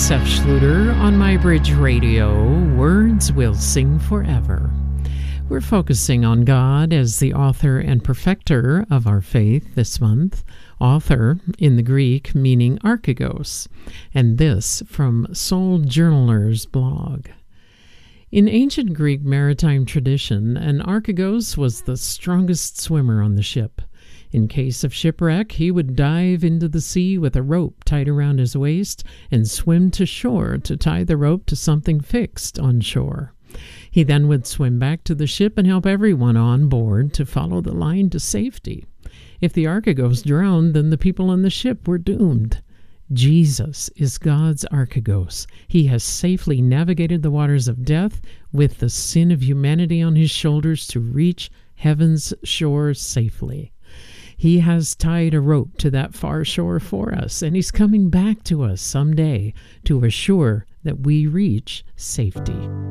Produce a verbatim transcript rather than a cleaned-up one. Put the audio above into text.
Seth Schluter on My Bridge Radio. Words will sing forever. We're focusing on God as the author and perfecter of our faith this month. Author in the Greek meaning archegos, and this from Soul Journaler's blog. In ancient Greek maritime tradition, an archegos was the strongest swimmer on the ship. In case of shipwreck, he would dive into the sea with a rope tied around his waist and swim to shore to tie the rope to something fixed on shore. He then would swim back to the ship and help everyone on board to follow the line to safety. If the archegos drowned, then the people on the ship were doomed. Jesus is God's archegos. He has safely navigated the waters of death with the sin of humanity on his shoulders to reach heaven's shore safely. He has tied a rope to that far shore for us, and he's coming back to us someday to assure that we reach safety.